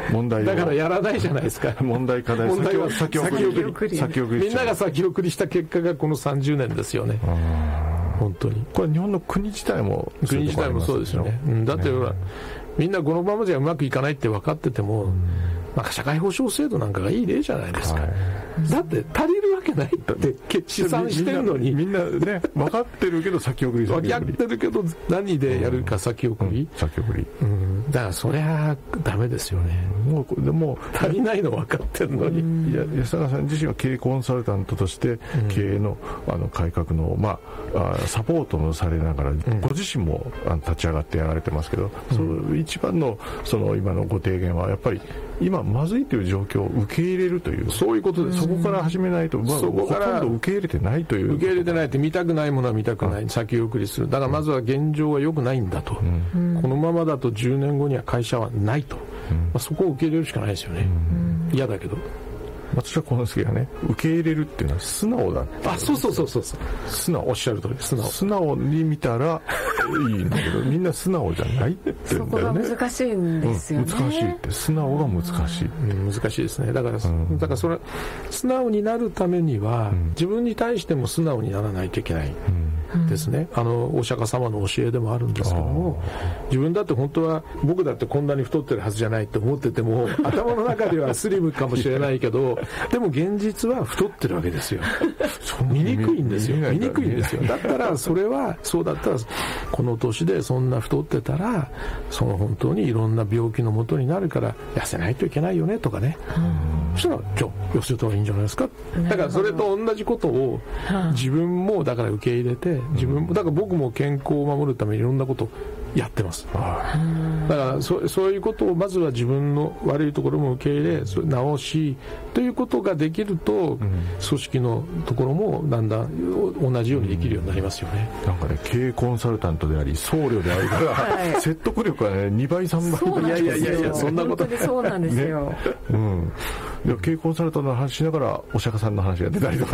問題だからやらないじゃないですか。 問題課題は先送りみんなが先送りした結果がこの30年ですよね。本当にこれ日本の国自体もそうですよね。だってほら、みんなこのままじゃうまくいかないって分かってても、なんか社会保障制度なんかがいい例じゃないですか。だって足りるわけないって試算してるのに、 みんなね分かってるけど先送り分かってるけど何でやるか先送り、 だからそりゃダメですよね。 でも足りないの分かってるのに。 安永さん自身は経営コンサルタントとして経営の改革のサポートもされながら、ご自身も立ち上がってやられてますけど、その一番の今のご提言はやっぱり今まずいという状況を受け入れるという、 そういうことです。 そこから始めないと、そこからほとんど受け入れてないという、 受け入れてないって、見たくないものは見たくない、先送りする。だからまずは現状は良くないんだと、このままだと10年後には会社はないと、そこを受け入れるしかないですよね。嫌だけど。 私はこの次がね、受け入れるっていうのは素直だって。 そう素直、おっしゃる通り素直に見たらいいんだけど、みんな素直じゃないって言うんだよね。 そこが難しいんですよね。 難しいって、素直が難しい。 難しいですね。だからそれ素直になるためには、自分に対しても素直にならないといけないですね。お釈迦様の教えでもあるんですけども、自分だって本当は僕だってこんなに太ってるはずじゃないって思ってても、頭の中ではスリムかもしれないけど、でも現実は太ってるわけですよ。見にくいんですよ。見にくいんですよ。だったらそれはそうだったら、この年でそんな太ってたら、本当にいろんな病気のもとになるから痩せないといけないよねとかね。そしたら痩せたらいいんじゃないですか。だからそれと同じことを自分もだから受け入れて、自分もだから僕も健康を守るためにいろんなことをやってます。だからそういうことをまずは自分の悪いところも受け入れ直しということができると、組織のところもだんだん同じようにできるようになりますよね。 なんかね、経営コンサルタントであり僧侶であるから、説得力はね2倍3倍。 いやそんなことそうなんですよ。 経営コンサルタントの話しながらお釈迦さんの話が出たりとか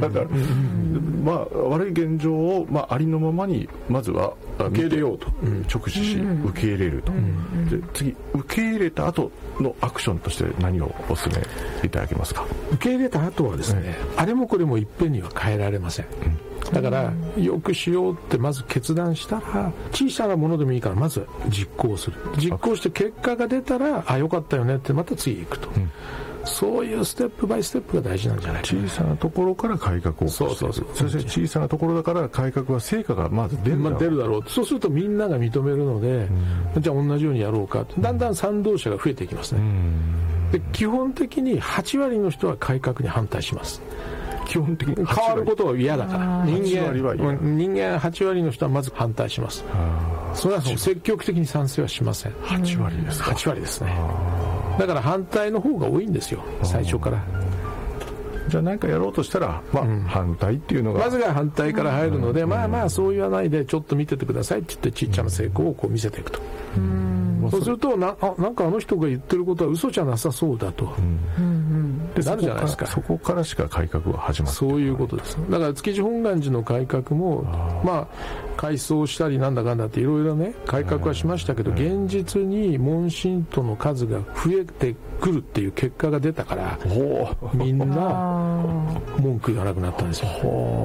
悪い現状をありのままにまずは受け入れようと、 直視し受け入れると。で次、受け入れた後のアクションとして何をお勧めいただけますか。 受け入れた後はですね、あれもこれもいっぺんには変えられません。だからよくしようってまず決断したら、小さなものでもいいからまず実行する。実行して結果が出たら、よかったよねってまた次行くと。そういうステップバイステップが大事なんじゃないかな。 小さなところから改革を起こしていく。そして小さなところだから改革は成果がまず出るだろう。 そうするとみんなが認めるので、じゃあ同じようにやろうか。だんだん賛同者が増えていきますね。で基本的に8割の人は改革に反対します。 基本的に変わることは嫌だから。人間8割の人はまず反対します。それは積極的に賛成はしません。 8割ですか。 8割ですね。だから反対の方が多いんですよ、最初から。 じゃあ何かやろうとしたら、反対っていうのがまずが反対から入るので、そう言わないでちょっと見ててくださいって言ってちっちゃな成功を見せていくと。そうするとなんかあの人が言ってることは嘘じゃなさそうだと、なるじゃないですか。 そこからしか改革は始まって、 そういうことです。だから築地本願寺の改革も改装したりなんだかんだっていろいろね改革はしましたけど、現実に問診徒の数が増えてくるっていう結果が出たから、みんな文句言わなくなったんですよ。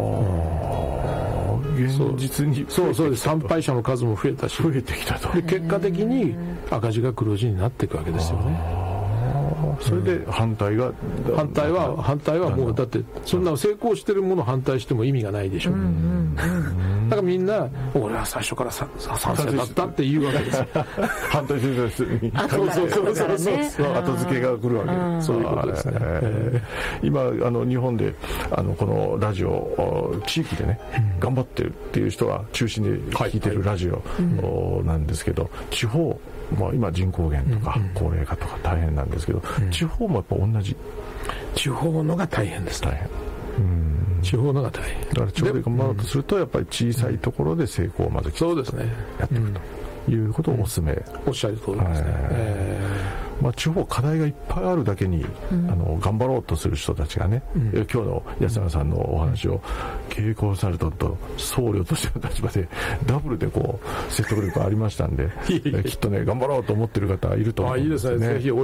現実にそうです。参拝者の数も増えたし、 増えてきたと。 で結果的に赤字が黒字になっていくわけですよね。 それで反対はもうだってそんな成功してるものを反対しても意味がないでしょ。だからみんな俺は最初から賛成だったって言うわけですよ。 反対する人に後付けが来るわけ。 そういうことですね。 今日本でこのラジオ地域でね頑張ってるっていう人は中心で聞いてるラジオなんですけど、地方今人口減とか高齢化とか大変なんですけど、地方もやっぱ同じ。 地方のが大変です。大変。地方のが大変。 だから地方で頑張ろうとするとやっぱり小さいところで成功をまずそうですね。 やっていくということをお勧め。 おっしゃる通りですね。 地方課題がいっぱいあるだけに、頑張ろうとする人たちがね、今日の安永さんのお話を経営コンサルタント僧侶としての立場でダブルで説得力ありましたんできっとね頑張ろうと思ってる方いると思うんですよね。 いいですね。ぜひ